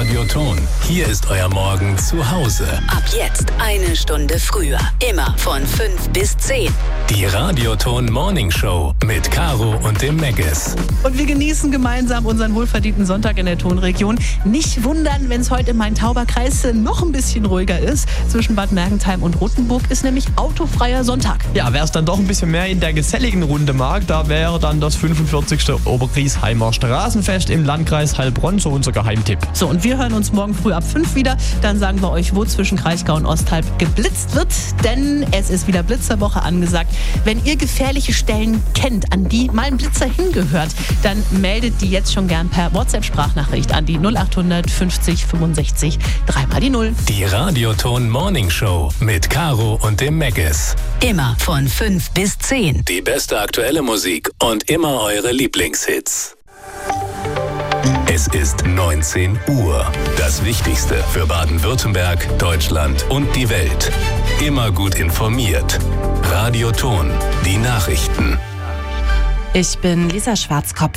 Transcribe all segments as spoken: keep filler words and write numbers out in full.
Radioton. Hier ist euer Morgen zu Hause. Ab jetzt eine Stunde früher. Immer von fünf bis zehn. Die Radioton Morning Show mit Caro und dem Meggis. Und wir genießen gemeinsam unseren wohlverdienten Sonntag in der Tonregion. Nicht wundern, wenn es heute im Main-Tauber-Kreis noch ein bisschen ruhiger ist. Zwischen Bad Mergentheim und Rothenburg ist nämlich autofreier Sonntag. Ja, wer es dann doch ein bisschen mehr in der geselligen Runde mag, da wäre dann das fünfundvierzigste Obergriesheimer Straßenfest im Landkreis Heilbronn so unser Geheimtipp. So, und wir hören uns morgen früh ab fünf wieder. Dann sagen wir euch, wo zwischen Kraichgau und Osthalb geblitzt wird. Denn es ist wieder Blitzerwoche angesagt. Wenn ihr gefährliche Stellen kennt, an die mal ein Blitzer hingehört, dann meldet die jetzt schon gern per WhatsApp-Sprachnachricht an die null achthundert fünfzig fünfundsechzig dreimal die null. Die Radioton Morning Show mit Caro und dem Meggis. Immer von fünf bis zehn. Die beste aktuelle Musik und immer eure Lieblingshits. Es ist neunzehn Uhr. Das Wichtigste für Baden-Württemberg, Deutschland und die Welt. Immer gut informiert. Radioton, die Nachrichten. Ich bin Lisa Schwarzkopf.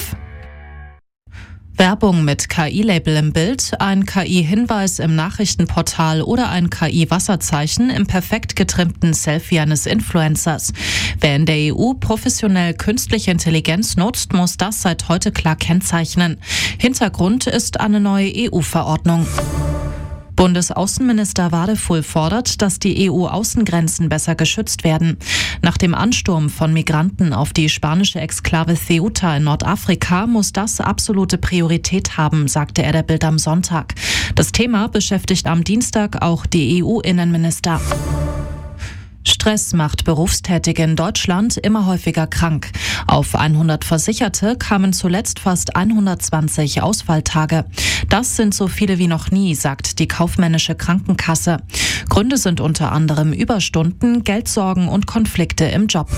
Werbung mit K I-Label im Bild, ein K I-Hinweis im Nachrichtenportal oder ein K I-Wasserzeichen im perfekt getrimmten Selfie eines Influencers. Wer in der E U professionell künstliche Intelligenz nutzt, muss das seit heute klar kennzeichnen. Hintergrund ist eine neue E U-Verordnung. Bundesaußenminister Wadefuhl fordert, dass die E U-Außengrenzen besser geschützt werden. Nach dem Ansturm von Migranten auf die spanische Exklave Ceuta in Nordafrika muss das absolute Priorität haben, sagte er der Bild am Sonntag. Das Thema beschäftigt am Dienstag auch die E U-Innenminister. Stress macht Berufstätige in Deutschland immer häufiger krank. Auf hundert Versicherte kamen zuletzt fast hundertzwanzig Ausfalltage. Das sind so viele wie noch nie, sagt die kaufmännische Krankenkasse. Gründe sind unter anderem Überstunden, Geldsorgen und Konflikte im Job.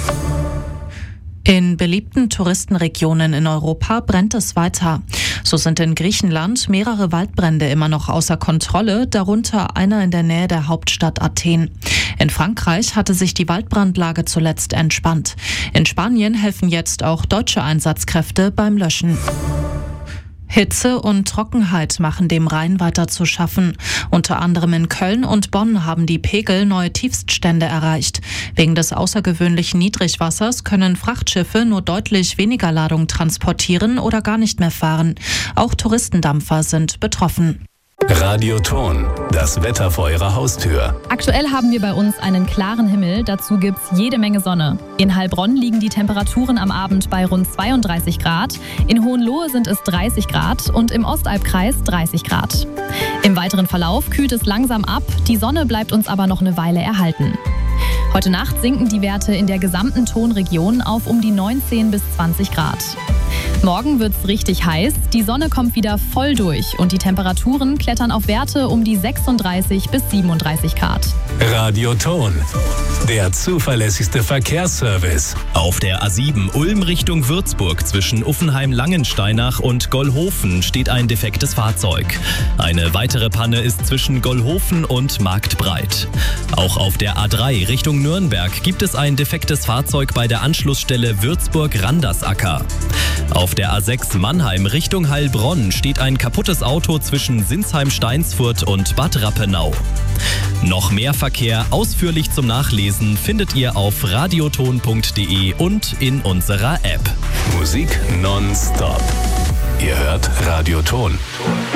In beliebten Touristenregionen in Europa brennt es weiter. So sind in Griechenland mehrere Waldbrände immer noch außer Kontrolle, darunter einer in der Nähe der Hauptstadt Athen. In Frankreich hatte sich die Waldbrandlage zuletzt entspannt. In Spanien helfen jetzt auch deutsche Einsatzkräfte beim Löschen. Hitze und Trockenheit machen dem Rhein weiter zu schaffen. Unter anderem in Köln und Bonn haben die Pegel neue Tiefststände erreicht. Wegen des außergewöhnlichen Niedrigwassers können Frachtschiffe nur deutlich weniger Ladung transportieren oder gar nicht mehr fahren. Auch Touristendampfer sind betroffen. Radioton, das Wetter vor eurer Haustür. Aktuell haben wir bei uns einen klaren Himmel, dazu gibt's jede Menge Sonne. In Heilbronn liegen die Temperaturen am Abend bei rund zweiunddreißig Grad, in Hohenlohe sind es dreißig Grad und im Ostalbkreis dreißig Grad. Im weiteren Verlauf kühlt es langsam ab, die Sonne bleibt uns aber noch eine Weile erhalten. Heute Nacht sinken die Werte in der gesamten Tonregion auf um die neunzehn bis zwanzig Grad. Morgen wird's richtig heiß, die Sonne kommt wieder voll durch und die Temperaturen klettern auf Werte um die sechsunddreißig bis siebenunddreißig Grad. Radioton, der zuverlässigste Verkehrsservice. Auf der A sieben Ulm Richtung Würzburg zwischen Uffenheim-Langensteinach und Gollhofen steht ein defektes Fahrzeug. Eine weitere Panne ist zwischen Gollhofen und Marktbreit. Auch auf der A drei Richtung Nürnberg gibt es ein defektes Fahrzeug bei der Anschlussstelle Würzburg-Randersacker. Auf der A sechs Mannheim Richtung Heilbronn steht ein kaputtes Auto zwischen Sinsheim-Steinsfurt und Bad Rappenau. Noch mehr Verkehr ausführlich zum Nachlesen findet ihr auf radioton punkt de und in unserer App. Musik nonstop. Ihr hört Radioton.